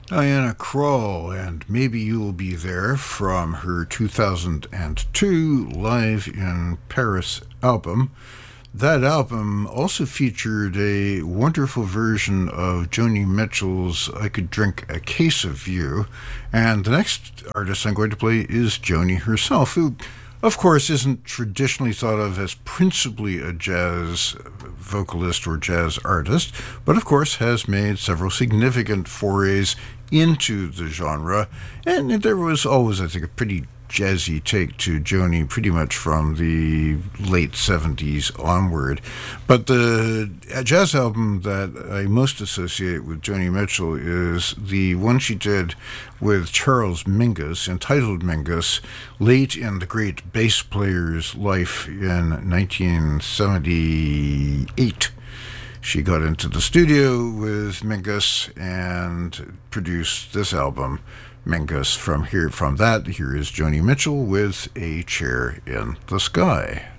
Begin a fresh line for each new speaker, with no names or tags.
Diana Krall, and Maybe You'll Be There from her 2002 Live in Paris album. That album also featured a wonderful version of Joni Mitchell's I Could Drink a Case of You. And the next artist I'm going to play is Joni herself, who, of course, isn't traditionally thought of as principally a jazz vocalist or jazz artist, but of course has made several significant forays into the genre. And there was always, I think, a pretty jazzy take to Joni pretty much from the late 70s onward. But the jazz album that I most associate with Joni Mitchell is the one she did with Charles Mingus, entitled Mingus, late in the great bass player's life in 1978. She got into the studio with Mingus and produced this album, Mingus. From that, here is Joni Mitchell with A Chair in the Sky.